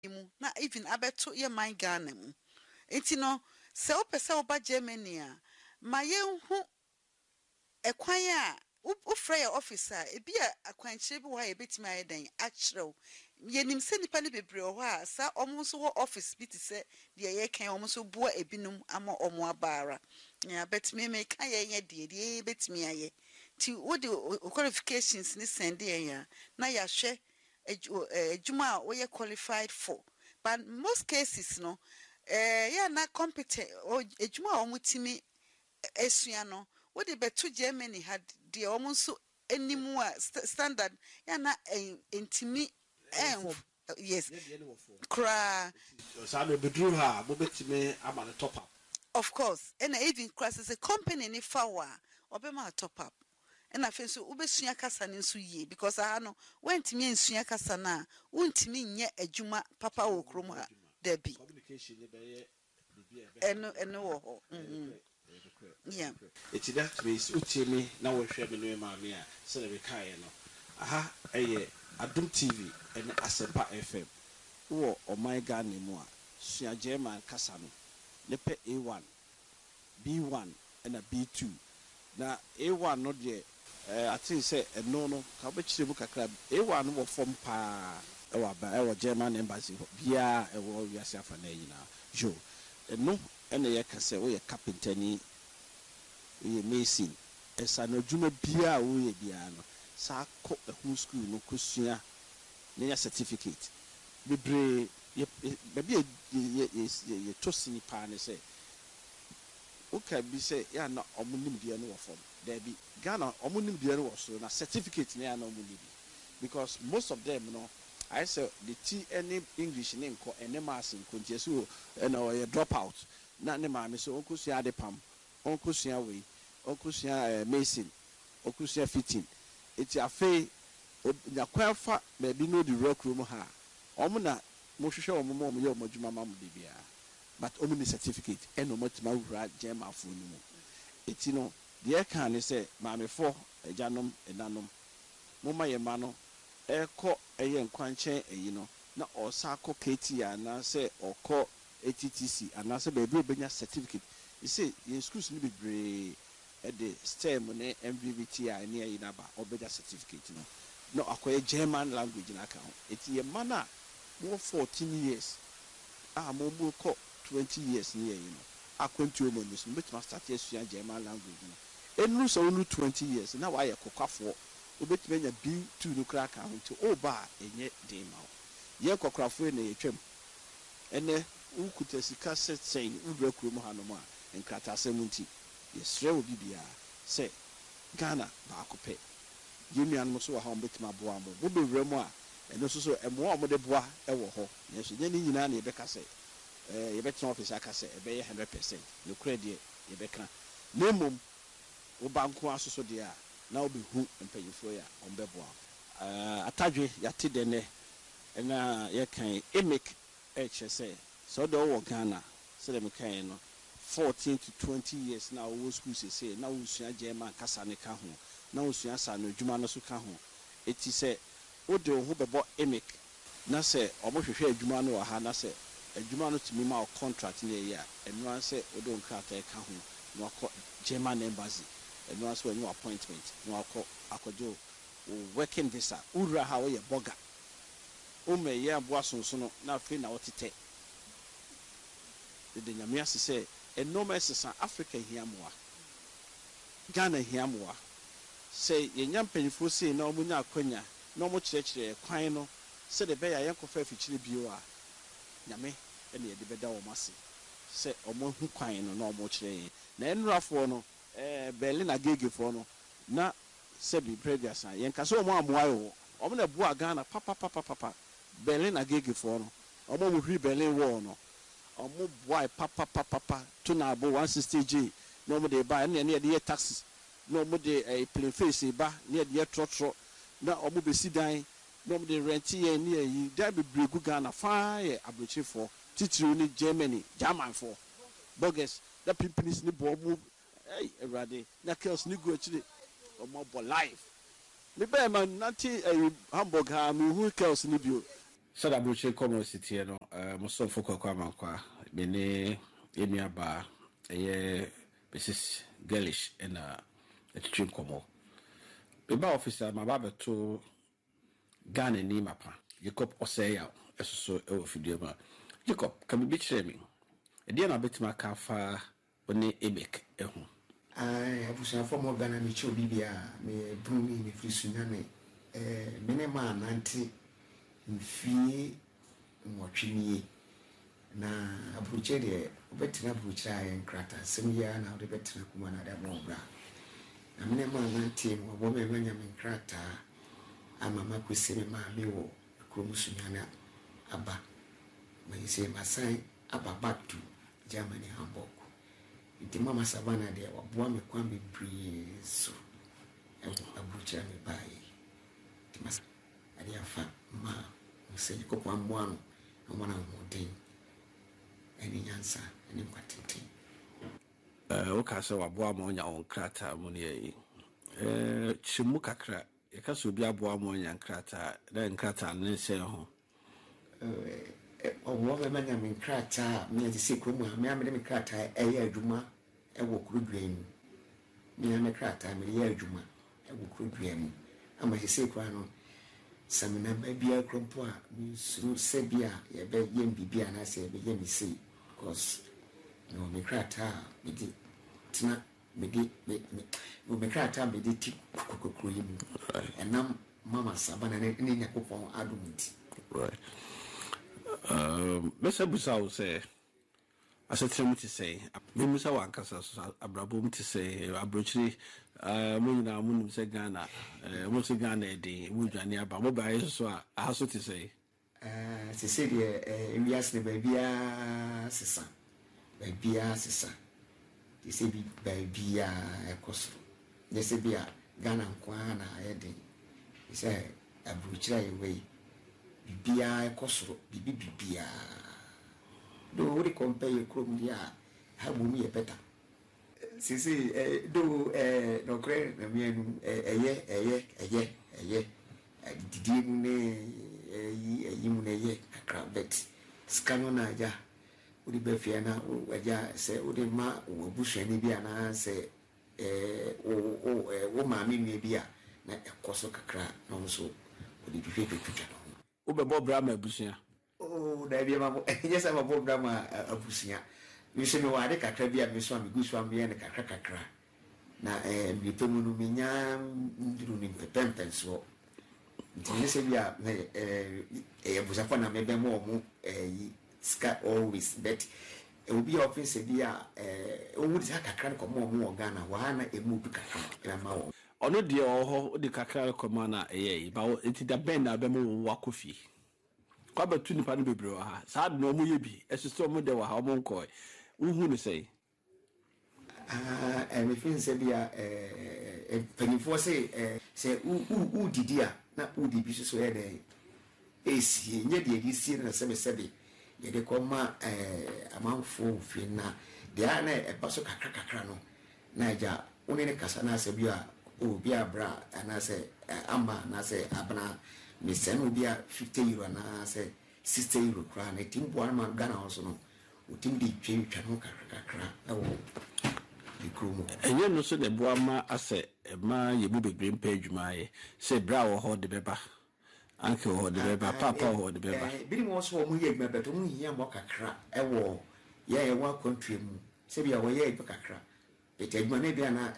mu na even abeto ye man Ghana mu enti no se opese oba Germany a ma yenhu ekwan a ufra ya officer ebi a akwankyere bi wo ha ebetimi ayeden akyerew yenim se nipa ne bebre ho a sa omo so wo office bi ti se de ye kan omo so boa ebinum ama omo abara ya betimi me kan ye de betimi aye ti wo de qualifications ni send ya na ya hwe ejuma a wo ye qualified for but most cases no ya na competent ejuma a omo timi esua no wo de beto Germany had de omo so animu a standard ya na entimi yes kra so na bedru ha bo betime ama the top up of course and even class is a company ni fawa obema top up and afen so ubesua kasa ni nso yie because no wentimi ensua kasa na wontimi nye adwuma papa wo krom ha dabi communication ne be eno wo ho yeah it's that means utimi na wo hwe me no ma me a se le kai no aha eye Adum TV and Asempa FM wo oman Ghana mu a sua German kasa no ne pe A1 B1 and a B2 na A1 no de I think say no ka be kire mu kakra A1 no wo form pa e wa ba e wo German embassy bia e wo wiase afa na yina jo no ene ye kase wo ye carpenter ni ye mason esa no dwuma bia wo ye bia no sa ko a school no kosua na certificate bebre be ye tosini pa ne say okay bi say ya na omunim dia no wo form there be Ghana omunim dia no wo so na certificate na ya na omunim because most of them no I say the T any English name ko any mass in kontiasu na o drop out na ne ma me so onkosua de pam onkosua we onkosua mason onkosua fitting eti afei nyakwafa be bi no the rock room ha omo na mo hwehwe omo mo ye omo dwuma ma mo de bia but omo ni certificate eno motima wura German afo ni mu eti no de kan ne say maamefo ajanom enanom mo ma ye ma no eko eye nkwanchen eyi no na osako KT ana say oko ATTC ana say be obenya certificate you say in schools ni bebre at the STEM ne MVVT ne ayi na ba obenya certificate no akoye German language na account eti ye mana mo 14 years mo ko 20 years ni ayi no akwantu mo ni so betima start yesu German language no enu so no 20 years na wa ye kokwafo obetima nya B2 no kra account o ba enye dey ma ye kokwafo na ye twam ene ukuta sika setsen udra kurom ha no ma enkrata asemunti yesre obi bia se Ghana ba akopɛ yemian mo so ha betima boa mo bo bewura mu a eno so emo a mo de boa wo ho yeso nya ni nyina na ye beka se ye betima office aka se ebe ye 100% no credit ye beka nemom wo banko asoso de a na obehu mpanyifo ya ombeboa atadwe yate de ne na ye kan emic HSA so do wo Ghana so dem kan no 14 to 20 years na wo school say na wo sua German kasa ne ka ho na wo sua sa no dwuma no so ka ho eti se wo de ho bebo emic na se omo hwehwe adwuma no wa ha na se adwuma no timi ma contract ne ya enu an se wo do nkrata ka ho no akọ German embassy enu an so new appointment no akọjo working visa ura ha wo ye boga o me ye aboa sonso no na afi na wotete de nyame asese enormous san Africa hiamoa Ghana hiamoa say yenya mpanifo sei na omunya akwanya na omo kyerɛkyerɛ kwan no se de be ya yenkofa afikyire bio a nyame ene ye de beda wo mase se omo hu kwan no na omo kyerɛ na enrafo no Berlin agegefo no na se bi previous an yenka so omo amoa yo omo na bua Ghana papa Berlin agegefo no omo mo hwi Berlin wall no omo boy papa to na abo 160G no mo de ba ne de taxes no mo de plane face ba ne de trotro na omo be sidan no mo de rent ye ne yi da be bregu Ghana fa ye abrochefo titiri ni German for bogus that people is ni bo mo erade na kills ni go chire omo bo life me be man nanti hamburg ha me hu kills ni bio Sada Bruce Como City, no, Mosso Foko Kwamankwa, Bene, Emiaba, Mrs. Gellish, and a Chin Como. Beba officer, my barber to Ghana ni mapa. Jacob Osea, so Fidioma. Jacob, can we be shaming? A dear bit my cafa when they ebek. I was a former Ghana Micho Bibia, me Bruni, me Frisunane, Minema Nanti, Fee, Mochini, na Abruchede, Betina Brucha and Crata, some year now the Betina Kumana da Bombra. A Minema Nanti, or woman Benjamin Crata, I'm a Makusima Miwo, Kumusunana, Abba. When you say Masai, Abba back to Germany, Hamburg. Iti mama Savannah de waboa me kwan bebree so abucha me bai ti mas ade afa ma se ko kwa mmoa no amana modin eni nyansa eni kwatete o ka se waboa ma onya on krata mu ne chimu kakra e ka so bi aboa ma onya krata na krata ne se ho owo me manya me krata me ati se kromu me amede me krata eye adwuma ewo kurudwem me ame krata me ye adwuma ewo kurudwem ama se kwa no samina ba bia krompo a me suru se bia ye be yem bibia na se be yem se because no me krata me di tina me di me krata me di ti kokokoro yim enam mama Savannah ne nyakopon adumuti right. Mr. Busau say, I said to say, Mimusa Wankasa, Abrabum to say, Abruchri, Munna Munum say Ghana, Musigana, the Mujania, Bamoba, so I also to say, Cecilia, we asked the baby, Sissa, baby, Sissa. They say, baby, a cost. They say, be a Ghana, Kwana, Eddie. He said, Abruchri away. Bibia kosoro bibia do we compare your chrome dia how me better sisi do no credit na me eye didi mu ne mu ne ye akra bet scano na ja odi be fie na aja se odi ma obusuani bia na se wo ma me nwe bia na ekoso kakra no so odi bi twetwa Ube Bob Brahma Busia. Oh, there be a yes, I'm a Bob Brahma Busia. You say, no, I think I can be a Miss Swami, good Swami, and a cracker. Now, you told me, doing the pentence. So, you say, we are a Busafana, maybe more, sky always, but it will be offensive. We are always have a crack of more Ghana, one a move to Kakra. Ono de oho de kakra komana ba enti da ben na be mo wakofi kwa batu nipa no bebre ha sa de no mo ye bi esiso mo de wa ha mo nko uhu ni sei me fin se bia penifo se u didi a na u di bi so ye de esi nye de di si na sebe ye de koma amanfo fi na de a na e baso kakra no na ja oni ne kasa na se bia obi abra anase amba anase abna misenu bia 50 euro anase 60 euro kra na timbo arma Ghana also no otim di twetwa no kakra ewo ikromo enye no so de boama ase ma ye bu bebre mpa adwuma ye se bra wo ho de beba anke wo ho de beba papa ho de beba biri mo so mo ye adwuma beto mo hia mo kakra ewo ye wa country mu se bia wo ye adwuma kakra it adwuma bia na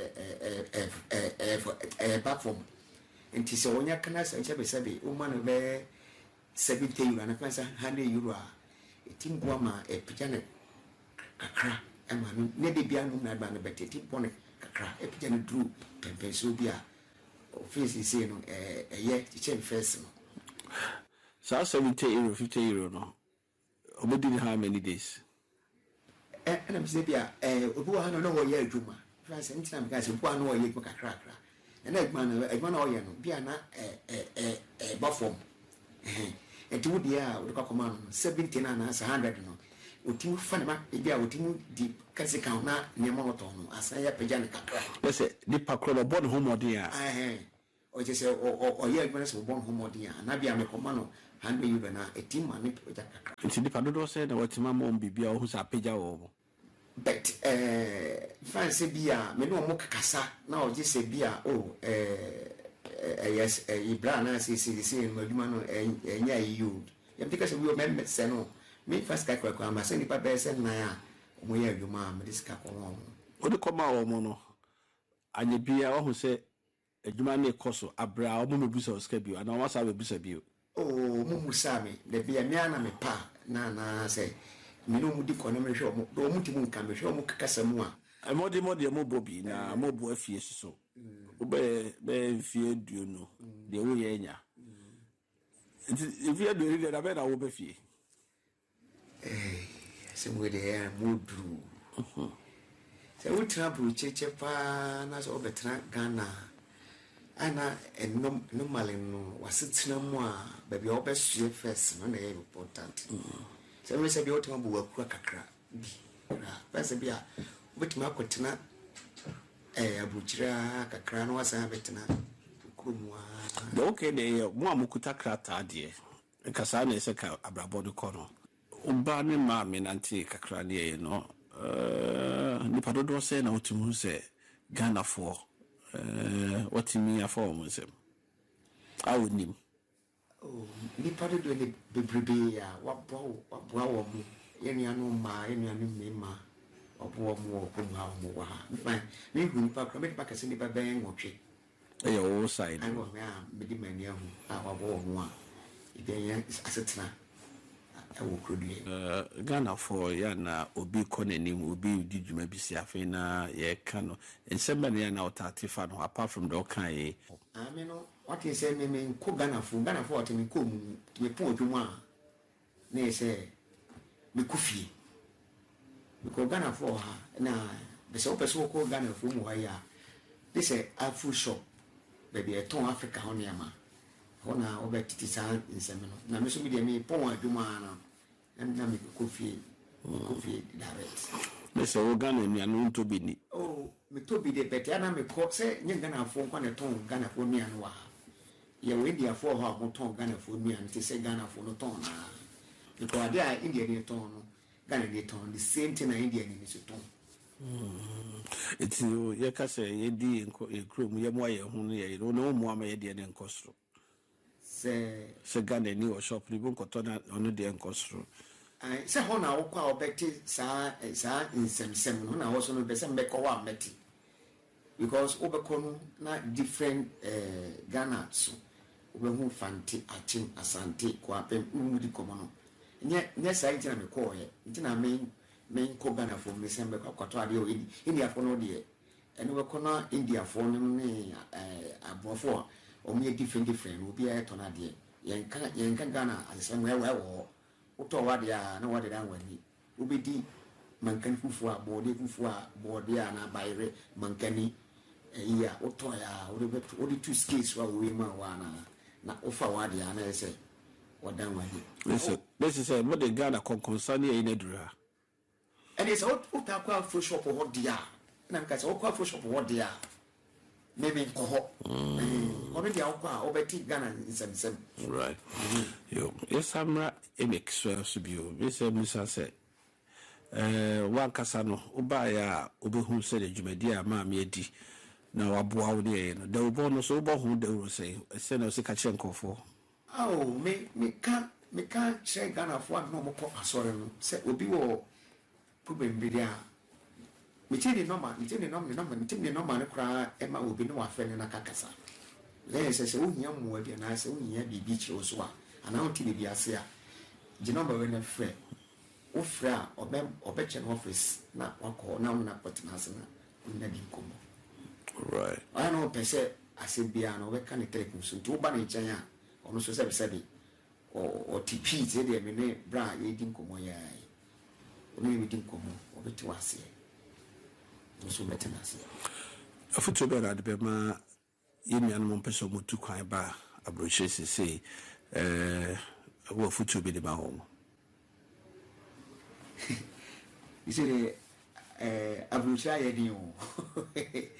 platform enti se wonya kana se nche o ma no be 70 euro na kansa 100 euro a etimboa ma epijane kakra ema no ne de bia no na ba na beti timpone kakra epijane dru pempenso bia office se no ye chichen first no so 70 euro 50 euro no obodi how many days and I'm saying, obu ha no wo ye adwuma france ntina me ka se obu ha no wo ye kakra na egman na wo ye no bia na ba form enti wo dia wo ka koma no 70 na 100 no otimu fa na bia otimu di kasi kan na ne mo to no asan ya peja ne kakra wese di pakro no bon homodin a o je se o ye adwuma se bon homodin a na bia me koma no handle you na a team man pagya kakra nti nipa dodo say na watima mom bibia wo sa pagya wo but fancy bia me no mo kakasa na o je se bia yes ibra na say no aduma no enya you yam tika se we me se no me first ka kwa ma se nipa be se nan a mo ye aduma me dis ka ko won o de koma wo mo no anye bia wo hu se aduma na ekoso abra wo mo mebusa o ska bio ana wo sa bebusa bio mo musa me de bia me ana me pa na say me no mu di kono me hwe mo do mu ti mu nka me hwe mo kakasa mu a modi mo bobi na mo bo afie so wo be fie duo no de wo ye nya if you do it da be na wo be fie se mo de mo dru se wo tra bru cheche pa na so obetra Ghana ana normal no wasitsina mu a ba bia obesue first no na important se we se bia o tema bu wakura kakra bi first bia obetima akotena abuchira kakra no wasa betena kurumwa de okay de mo amukuta krata de nkasa na ese ka abrabo de kono uba ne ma me nanti kakra ne no nipa dodo se na otimu se Ghana for watimi afọ mo se awonim nipa dodo ne bebrebe ya wabo wo mu yenu ma mema obo mo ko ma mo wa fine me hu nipa kra me pa kase nipa ben nwotwe wo side I want me di mani ahu wabo mo a iben asetena awo krodie Ghana for ya na obi konanim obi di dwuma bi si afi na ye ka no ensema ne ya na otatifa no apart from the kan ye me no what you say me ko Ghana for what me ko mu me pon dwuma na say me kufie because Ghana for ha na be so person ko Ghana for mu ha ya this a food shop baby a ton Africa ho niama hona obetiti san nsem no na me so bi de me pon adwuma na na me kufie direct me so Ghana ni anu to bi ni me to bi de bete na me ko se nye Ghana for kwa ne ton Ghana for ni anu wa ye we India for ha mo ton Ghana for ni anu te se Ghana for no ton na because there India ni ton no Ghana ni ton the same thing na India ni so ton it's you ye ka se ye di ekrom ye mo ye hu no ye no mo ama ye de ne nkosro se Ghana ni o shop ni bon koto na ono de nkosro se ho na wo kwa obeti sa nsem no na wo so no be se mbeko wa meti because obeko na different Ghana so obehu fanti achim asante kwa pem umudi komono nye sai tina me ko ye tina me ko Ghana for me se mbeko kwato ade o India for no de eno be ko na India for no ne abofo o me different obi a to na de yenka Ghana asem wo uto wade a na wade dan wani ubedi mankani fufu a bode a na bayre mankani iya uto ya odi two skills wa we ma wa na ofa wade a na ese wadan wani this is mo de Ghana konkonsani e na dura and it's uta kwa food shop ho dia na nka se kwa food shop ho dia maybe ko ho already akwa obeti Ghana nsem right yo esamra emek so bio we say musa say wan kasa no oba ya obehu se de dwumadi a ma me adi na waboa wo ne no da obo no so obo hu da ro say se na se ka che nkofo me can che Ghana for no mo ko asore no se obi wo problem bi dia me tini normal ne kra e ma obi no wa fe ne na kakasa le se wo hia mo abi na se wo hia bibi chi so a ana o ti bibi ase a ji number we na fe o fra obeche no office na wako na na potna ase na na di komo right I know pese ase bia no we kan telephone so to ba na nchen a ono so se bi o TP ze de me ne bra ye di komo ya o ne di komo o beti wase so betena ase afuto be na de be ma yemi mo peso mo tu kwan ba abroche sese wo futu be de ba ho isere abroche aye din o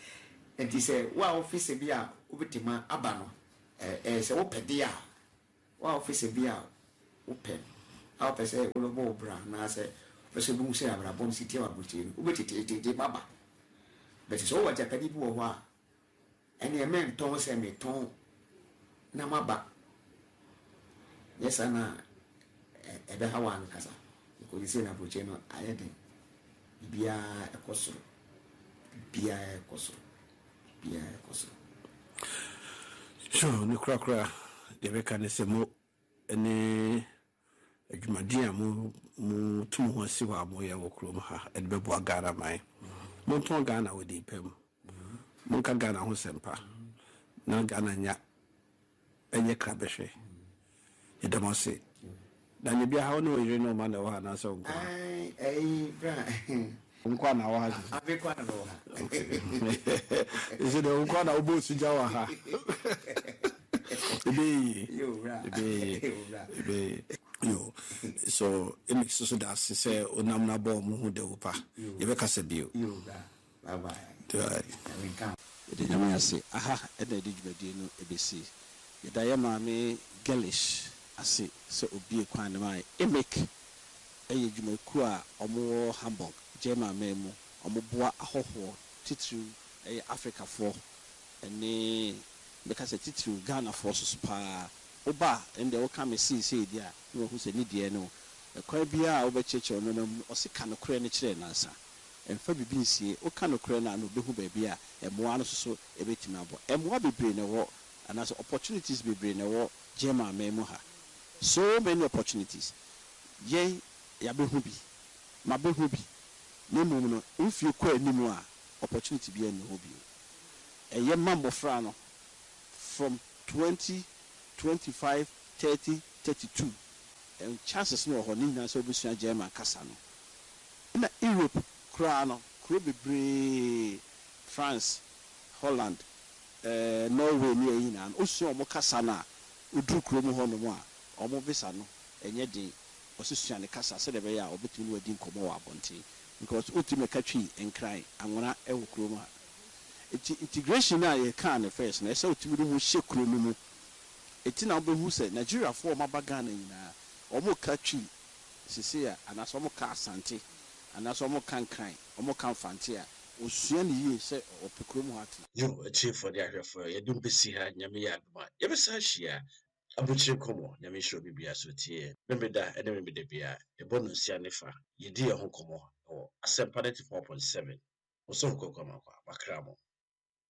enti se wa office bi a obetima aba no se wo pede a wa office bi a open a pese wo bo bra na say pese bu say abrabom city abuchi no obetete baba but so wa japadi bi wo ho a ene men ton say me ton na maba yes ana ebe ha wan kasa ko di say na abuchi no ayede bia ekosoro bia ekosoro sure ni krakra de be kan se mo ene adwumadin a mu tum ho si wa mo ye wo krom ha e be bo agara mai mo ton Ghana we di pem mo ka Ghana ho sempa na Ghana nya enye krabehwe e de mo se na ne bia ha no we no ma na wa na so nko bra nkwa na wa ha abekwa na wa ise de nkwa na obo suja wa ha yo so it makes so that say onam na bo mu hu de upa ye be kasa bio bye bye de nyama ya se aha e na de dwumadi no ebesi ye da ye ma me gelish ase so obi ekwan na mai emek eye dwumaku a omo Hamburg jema memu omo boa ahoho titru eye Africa for ene because a titru Ghana for so pa oba and the oka me see dia no who se ni die no e kwa bia obecheche no no osika no kure ne kire nansa emfa bibi nsie oka no kure na no behu ba bia emoa no so ebetima abo emoa bebre ne wo anaso opportunities bebre ne wo jema memu ha so many opportunities ye ya behu bi ma behu bi ne mum no mfie kwa animu a opportunity bi ene ho bi eye mambofra no from 20, 25, 30, 32 and chances no ho ni na so busua German kasa no na Europe kra no kro bebre France Holland Norway ni eyi na osu omo kasa na odru kro mu ho no mu a omo visa no enye din osusua ne kasa se de be ya obetumi wadi nkomo wa abonte because ultimate katwi enkran anwona ewo kro mu a integration na ye kan the first na say otimi mu hye kro no mu eti na obehu se Nigeria for mabaga na nyina omo katwi sisi a anaso omo ka asante anaso omo kan kran omo kan fante a osua ne ye se opekro mu hat yo chief for the ahwefo ye dum besi ha nyame ya aduma ye besa hia abuchire komo nyame hiro bibia so tie membeda ene membeda bia e bonus ya nefa ye di ye ho komo o Asempa 94.7 oso kokoma kwa makramo